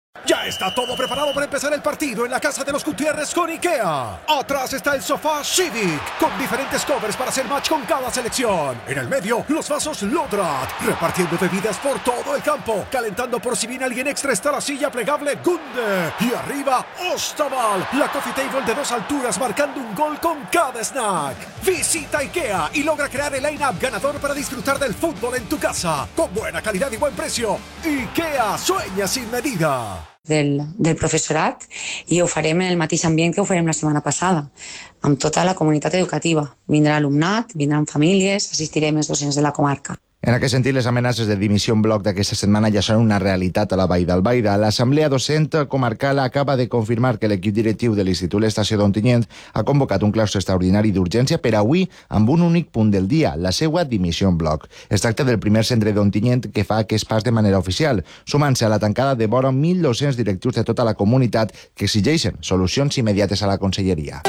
Ya está todo preparado para empezar el partido en la casa de los Gutiérrez con IKEA. Atrás está el sofá Civic, con diferentes covers para hacer match con cada selección. En el medio, los vasos Lodrat, repartiendo bebidas por todo el campo. Calentando por si viene alguien extra está la silla plegable Gunde. Y arriba, Ostaval, la coffee table de 2 alturas marcando un gol con cada snack. Visita IKEA y logra crear el line-up ganador para disfrutar del fútbol en tu casa. Con buena calidad y buen precio. IKEA sueña sin medida. Del professorat i ho farem en el mateix ambient que ho farem la setmana passada, amb tota la comunitat educativa. Vindrà alumnat, vindran famílies, assistirem els docents de la comarca. En aquest sentit, les amenaces de dimissió en bloc d'aquesta setmana ja són una realitat a la Vall d'Albaida. L'Assemblea Docent Comarcal acaba de confirmar que l'equip directiu de l'Institut L'Estació d'Ontinyent ha convocat un claustre extraordinari d'urgència per avui amb un únic punt del dia, la seva dimissió en bloc. Es tracta del primer centre d'Ontinyent que fa aquest pas de manera oficial, sumant-se a la tancada de vora 1.200 directius de tota la comunitat que exigeixen solucions immediates a la conselleria.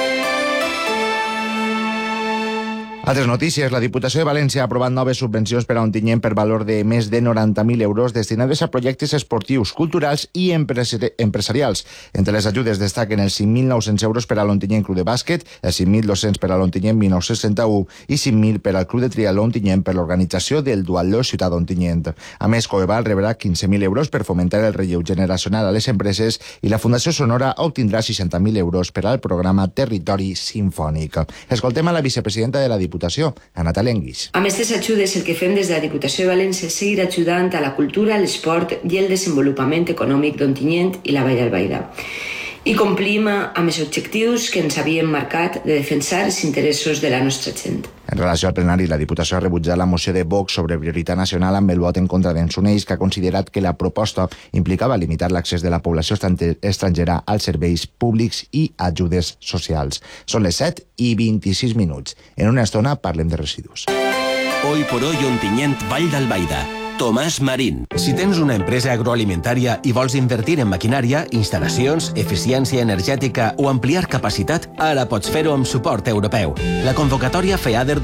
Altres notícies. La Diputació de València ha aprovat noves subvencions per a Ontinyent per valor de més de 90.000 euros destinades a projectes esportius, culturals i empresarials. Entre les ajudes destaquen els 5.900 euros per a l'Ontinyent Club de Bàsquet, els 5.200 per a l'Ontinyent 1961 i 5.000 per al Club de Triatló Ontinyent per l'organització del Duatló Ciutat d'Ontinyent. A més, Coeval rebrà 15.000 euros per fomentar el relleu generacional a les empreses i la Fundació Sonora obtindrà 60.000 euros per al programa Territori Simfònic. Escoltem a la vicepresidenta de la Diputació, a Natàlia Enguix. Amb aquestes ajudes, el que fem des de la Diputació de València és seguir ajudant a la cultura, l'esport i el desenvolupament econòmic d'Ontinyent i la Vall d'Albaida. I complim amb els objectius que ens havíem marcat de defensar els interessos de la nostra gent. En relació al plenari, la Diputació ha rebutjat la moció de Vox sobre prioritat nacional amb el vot en contra d'Ensoneix, que ha considerat que la proposta implicava limitar l'accés de la població estrangera als serveis públics i ajudes socials. Són les 7:26. En una estona parlem de residus. Hoy por hoy Ontinyent, Vall d'Albaida. Tomàs Marín. Si tens una empresa agroalimentària i vols invertir en maquinària, instal·lacions, eficiència energètica o ampliar capacitat, ara pots fer-ho amb suport europeu. La convocatòria FEADER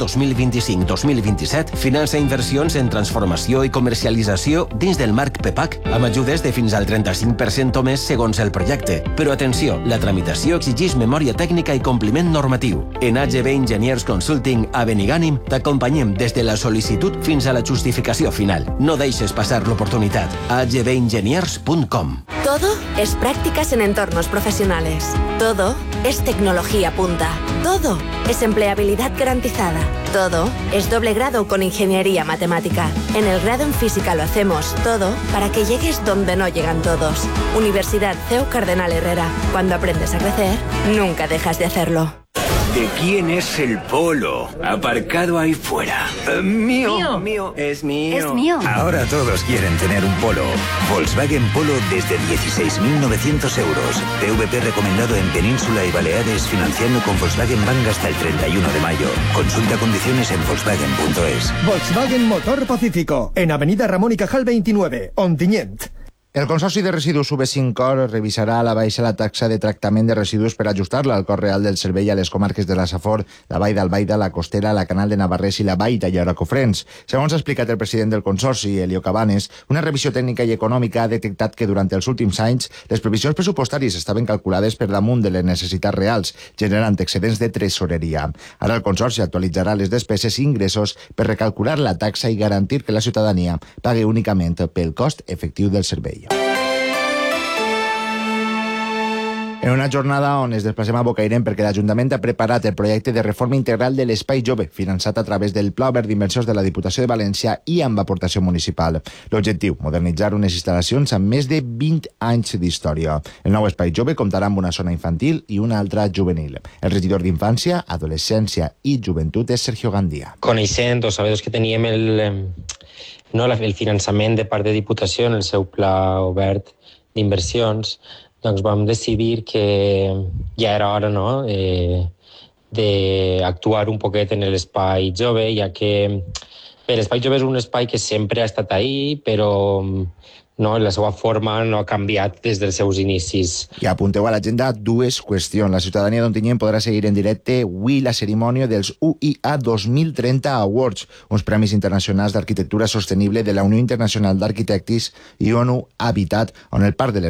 2025-2027 finança inversions en transformació i comercialització dins del marc PEPAC, amb ajudes de fins al 35% o més segons el projecte. Però atenció, la tramitació exigeix memòria tècnica i compliment normatiu. En AGB Engineers Consulting a Benigànim t'acompanyem des de la sol·licitud fins a la justificació final. No deixes pasar l'oportunidad. agbingeniers.com. Todo es prácticas en entornos profesionales. Todo es tecnología punta. Todo es empleabilidad garantizada. Todo es doble grado con ingeniería matemática. En el grado en física lo hacemos todo para que llegues donde no llegan todos. Universidad CEU Cardenal Herrera. Cuando aprendes a crecer, nunca dejas de hacerlo. ¿De quién es el Polo? Aparcado ahí fuera. Mío. Es mío. Es mío. Ahora todos quieren tener un Polo. Volkswagen Polo desde 16.900 euros. PVP recomendado en Península y Baleares, financiando con Volkswagen Bank hasta el 31 de mayo. Consulta condiciones en volkswagen.es. Volkswagen Motor Pacífico, en Avenida Ramón y Cajal 29, Ontinyent. El Consorci de Residus UB5 revisarà a la baixa la taxa de tractament de residus per ajustar-la al cost real del servei a les comarques de la Safor, la Vall d'Albaida, la Costera, la Canal de Navarrés i la Vall d'Aiora-Cofrents. Segons ha explicat el president del Consorci, Elio Cabanes, una revisió tècnica i econòmica ha detectat que durant els últims anys les previsions pressupostàries estaven calculades per damunt de les necessitats reals, generant excedents de tresoreria. Ara el Consorci actualitzarà les despeses i ingressos per recalcular la taxa i garantir que la ciutadania pagui únicament pel cost efectiu del servei. En una jornada on ens desplacem a Bocairent perquè l'Ajuntament ha preparat el projecte de reforma integral de l'Espai Jove, finançat a través del Pla Obert d'Inversions de la Diputació de València i amb aportació municipal. L'objectiu, modernitzar unes instal·lacions amb més de 20 anys d'història. El nou Espai Jove comptarà amb una zona infantil i una altra juvenil. El regidor d'Infància, Adolescència i Joventut és Sergio Gandia. Coneixent o sabedors que teníem el finançament de part de Diputació en el seu Pla Obert d'Inversions, doncs vam decidir que ja era hora, no?, d'actuar un poquet en l'espai jove, ja que l'espai jove és un espai que sempre ha estat ahí, però no, la seva forma no ha canviat des dels seus inicis. I apunteu a l'agenda dues qüestions. La ciutadania d'Ontinyent podrà seguir en directe avui la cerimònia dels UIA 2030 Awards, uns premis internacionals d'arquitectura sostenible de la Unió Internacional d'Arquitectes i ONU Habitat, on el Parc de les